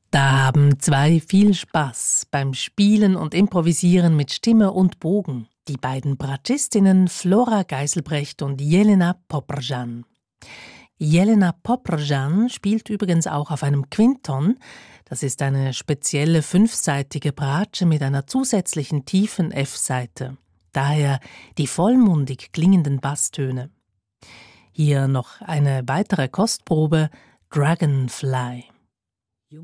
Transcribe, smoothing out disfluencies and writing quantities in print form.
Da haben zwei viel Spaß beim Spielen und Improvisieren mit Stimme und Bogen. Die beiden Bratschistinnen Flora Geiselbrecht und Jelena Poprzhan. Jelena Poprzhan spielt übrigens auch auf einem Quinton. Das ist eine spezielle fünfsaitige Bratsche mit einer zusätzlichen tiefen F-Saite. Daher die vollmundig klingenden Basstöne. Hier noch eine weitere Kostprobe: Dragonfly.